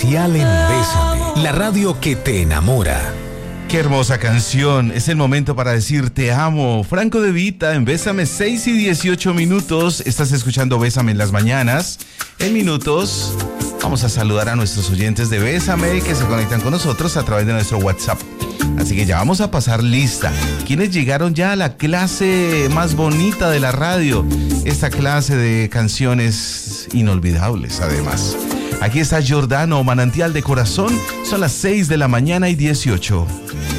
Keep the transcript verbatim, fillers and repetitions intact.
especial en Bésame, la radio que te enamora. Qué hermosa canción, es el momento para decir te amo. Franco De Vita en Bésame, seis y dieciocho minutos. Estás escuchando Bésame en las mañanas. En minutos vamos a saludar a nuestros oyentes de Bésame que se conectan con nosotros a través de nuestro WhatsApp. Así que ya vamos a pasar lista. ¿Quiénes llegaron ya a la clase más bonita de la radio? Esta clase de canciones inolvidables, además. Aquí está Giordano, Manantial de Corazón. Son las seis de la mañana y dieciocho.